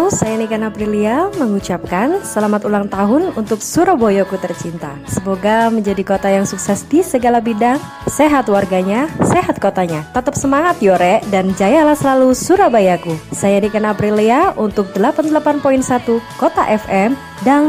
saya Niken Aprilia mengucapkan selamat ulang tahun untuk Surabayaku tercinta. Semoga menjadi kota yang sukses di segala bidang, sehat warganya, sehat kotanya. Tetap semangat Yore dan jayalah selalu Surabayaku. Saya Niken Aprilia untuk 88.1 Kota FM dan